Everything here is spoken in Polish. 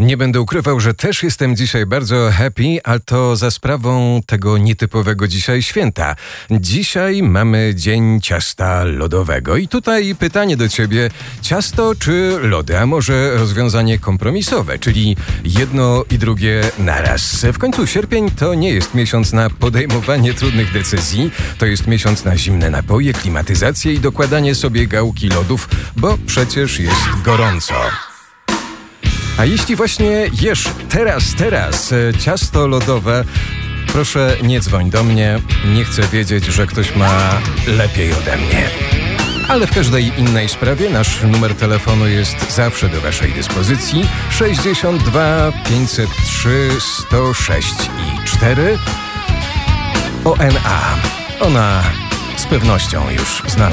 Nie będę ukrywał, że też jestem dzisiaj bardzo happy, a to za sprawą tego nietypowego dzisiaj święta. Dzisiaj mamy Dzień Ciasta Lodowego i tutaj pytanie do ciebie, ciasto czy lody, a może rozwiązanie kompromisowe, czyli jedno i drugie naraz. W końcu sierpień to nie jest miesiąc na podejmowanie trudnych decyzji, to jest miesiąc na zimne napoje, klimatyzację i dokładanie sobie gałki lodów, bo przecież jest gorąco. A jeśli właśnie jesz teraz ciasto lodowe, proszę nie dzwoń do mnie, nie chcę wiedzieć, że ktoś ma lepiej ode mnie. Ale w każdej innej sprawie nasz numer telefonu jest zawsze do waszej dyspozycji 62 503 106 i 4 ONA. Ona z pewnością już znana.